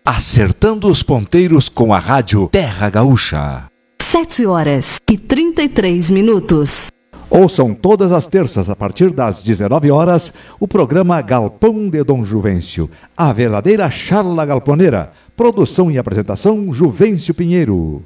Acertando os ponteiros com a Rádio Terra Gaúcha. 7h33. Ouçam todas as terças, a partir das 19 horas, o programa Galpão de Dom Juvencio, a verdadeira charla galponeira. Produção e apresentação, Juvencio Pinheiro.